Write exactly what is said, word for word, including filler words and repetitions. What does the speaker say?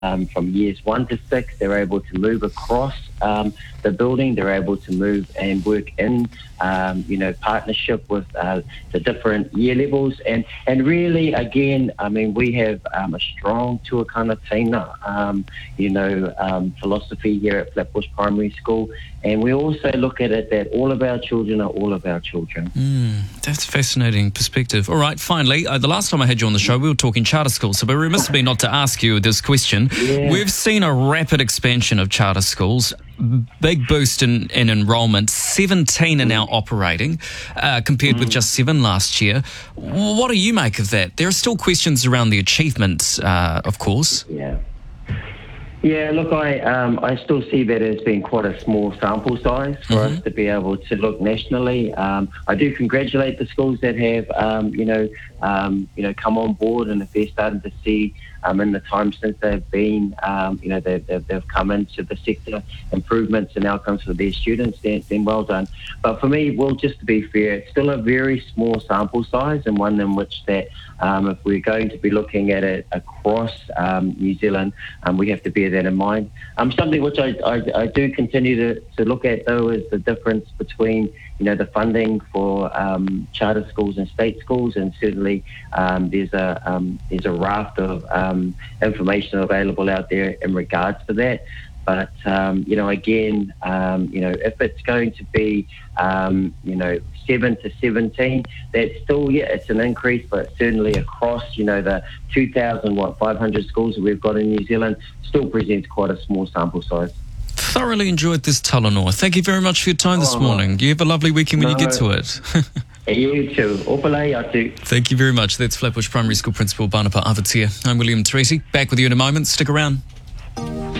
Um, from years one to six, they're able to move across um, the building. They're able to move and work in, um, you know, partnership with uh, the different year levels. And, and really, again, I mean, we have um, a strong tuakana tēnā, um, you know, um, philosophy here at Flatbush Primary School. And we also look at it that all of our children are all of our children. Mm, that's a fascinating perspective. All right, finally, uh, the last time I had you on the show, we were talking charter schools, so we're remiss of me not to ask you this question. Yeah. We've seen a rapid expansion of charter schools, big boost in, in enrolment, seventeen are now operating, uh, compared mm. with just seven last year. What do you make of that? There are still questions around the achievements, uh, of course. Yeah. Yeah, look, I um, I still see that as being quite a small sample size for mm-hmm. us to be able to look nationally. Um, I do congratulate the schools that have, um, you know, um, you know, come on board, and if they're starting to see um, in the time since they've been, um, you know, they've, they've, they've come into the sector, improvements and outcomes for their students, then, then well done. But for me, well, just to be fair, it's still a very small sample size, and one in which that um, if we're going to be looking at it across um, New Zealand, um, we have to bear that in mind. Um, something which I, I, I do continue to, to look at, though, is the difference between, you know, the funding for um, charter schools and state schools, and certainly um, there's a um, there's a raft of um, information available out there in regards to that. But um, you know, again, um, you know, if it's going to be, um, you know, seven to seventeen, that's still, yeah, it's an increase, but certainly across, you know, the two thousand what five hundred schools that we've got in New Zealand, still presents quite a small sample size. Thoroughly enjoyed this Talanoa. Thank you very much for your time this oh, morning. You have a lovely weekend when no, you get to it. You too. Opalei atu. Thank you very much. That's Flatbush Primary School Principal Banapa Avatia. I'm William Tracy. Back with you in a moment. Stick around.